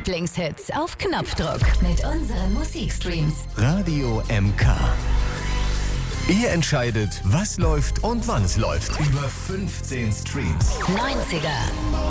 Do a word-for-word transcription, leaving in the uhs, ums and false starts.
Lieblingshits auf Knopfdruck mit unseren Musikstreams. Radio M K. Ihr entscheidet, was läuft und wann es läuft. Über fünfzehn Streams. neunziger,